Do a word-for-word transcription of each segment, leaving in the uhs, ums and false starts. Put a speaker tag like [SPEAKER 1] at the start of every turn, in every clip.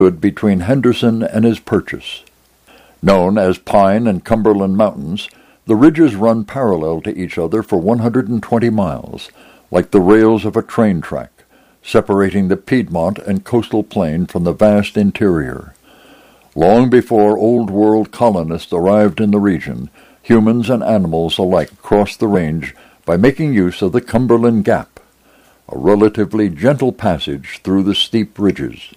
[SPEAKER 1] stood between Henderson and his purchase. Known as Pine and Cumberland Mountains, the ridges run parallel to each other for one hundred twenty miles, like the rails of a train track, separating the Piedmont and coastal plain from the vast interior. Long before Old World colonists arrived in the region, humans and animals alike crossed the range by making use of the Cumberland Gap, a relatively gentle passage through the steep ridges.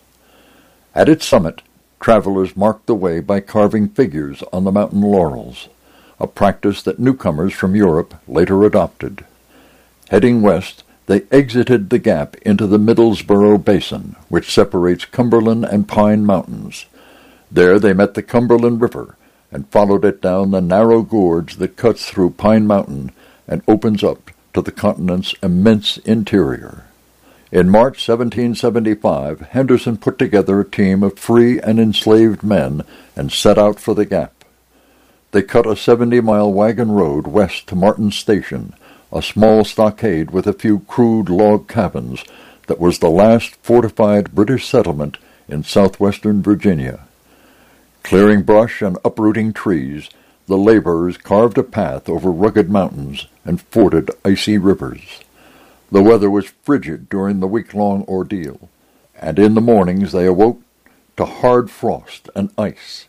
[SPEAKER 1] At its summit, travelers marked the way by carving figures on the mountain laurels, a practice that newcomers from Europe later adopted. Heading west, they exited the gap into the Middlesboro Basin, which separates Cumberland and Pine Mountains. There they met the Cumberland River and followed it down the narrow gorge that cuts through Pine Mountain and opens up to the continent's immense interior. In March seventeen seventy-five, Henderson put together a team of free and enslaved men and set out for the Gap. They cut a seventy-mile wagon road west to Martin's Station, a small stockade with a few crude log cabins that was the last fortified British settlement in southwestern Virginia. Clearing brush and uprooting trees, the laborers carved a path over rugged mountains and forded icy rivers. The weather was frigid during the week-long ordeal, and in the mornings they awoke to hard frost and ice.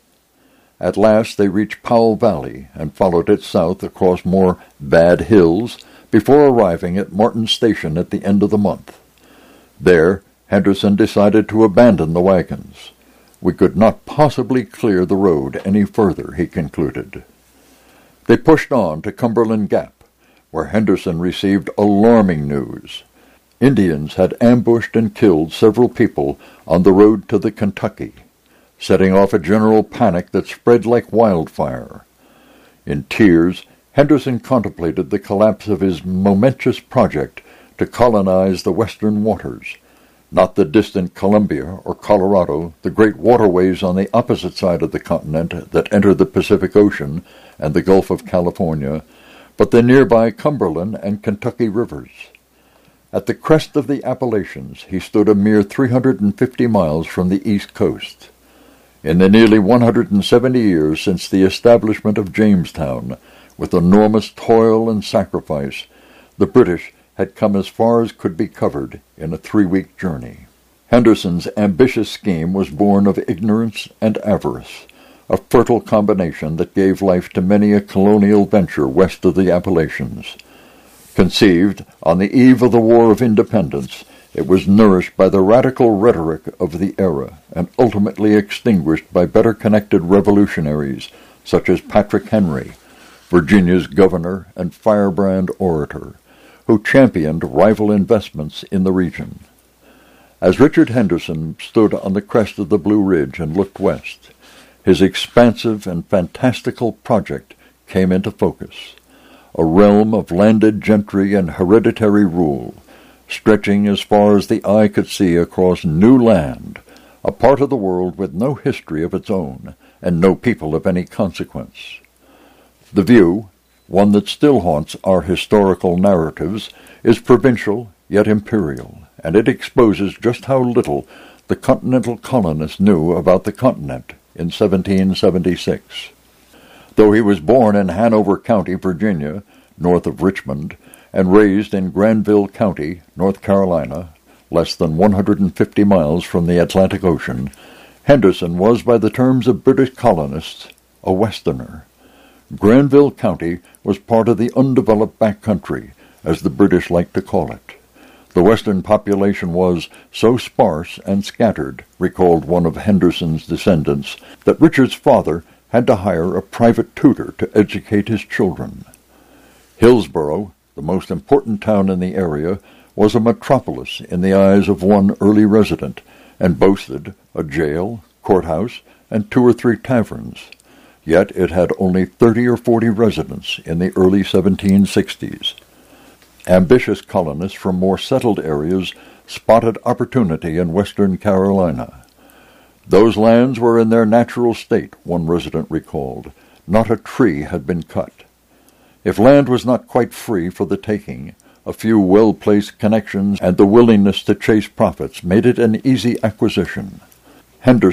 [SPEAKER 1] At last they reached Powell Valley and followed it south across more bad hills before arriving at Martin's Station at the end of the month. There, Henderson decided to abandon the wagons. We could not possibly clear the road any further, he concluded. They pushed on to Cumberland Gap, where Henderson received alarming news. Indians had ambushed and killed several people on the road to the Kentucky, setting off a general panic that spread like wildfire. In tears, Henderson contemplated the collapse of his momentous project to colonize the western waters, not the distant Columbia or Colorado, the great waterways on the opposite side of the continent that enter the Pacific Ocean and the Gulf of California, but the nearby Cumberland and Kentucky rivers. At the crest of the Appalachians, he stood a mere three hundred fifty miles from the east coast. In the nearly one hundred seventy years since the establishment of Jamestown, with enormous toil and sacrifice, the British had come as far as could be covered in a three-week journey. Henderson's ambitious scheme was born of ignorance and avarice, a fertile combination that gave life to many a colonial venture west of the Appalachians. Conceived on the eve of the War of Independence, it was nourished by the radical rhetoric of the era and ultimately extinguished by better-connected revolutionaries such as Patrick Henry, Virginia's governor and firebrand orator, who championed rival investments in the region. As Richard Henderson stood on the crest of the Blue Ridge and looked west, his expansive and fantastical project came into focus, a realm of landed gentry and hereditary rule, stretching as far as the eye could see across new land, a part of the world with no history of its own and no people of any consequence. The view, one that still haunts our historical narratives, is provincial yet imperial, and it exposes just how little the continental colonists knew about the continent in seventeen seventy-six. Though he was born in Hanover County, Virginia, north of Richmond, and raised in Granville County, North Carolina, less than one hundred fifty miles from the Atlantic Ocean, Henderson was, by the terms of British colonists, a Westerner. Granville County was part of the undeveloped back country, as the British liked to call it. The western population was so sparse and scattered, recalled one of Henderson's descendants, that Richard's father had to hire a private tutor to educate his children. Hillsboro, the most important town in the area, was a metropolis in the eyes of one early resident, and boasted a jail, courthouse, and two or three taverns. Yet it had only thirty or forty residents in the early seventeen sixties. Ambitious colonists from more settled areas spotted opportunity in western Carolina. Those lands were in their natural state, one resident recalled. Not a tree had been cut. If land was not quite free for the taking, a few well-placed connections and the willingness to chase profits made it an easy acquisition. Henderson